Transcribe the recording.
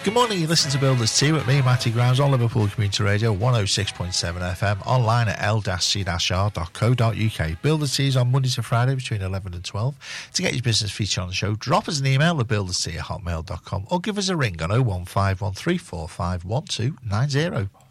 Good morning, you listen to Builders Tea with me, Matty Grounds, on Liverpool Community Radio, 106.7 FM, online at l-c-r.co.uk. Builders Tea is on Monday to Friday between 11 and 12. To get your business featured on the show, drop us an email at builderstea@hotmail.com or give us a ring on 01513451290.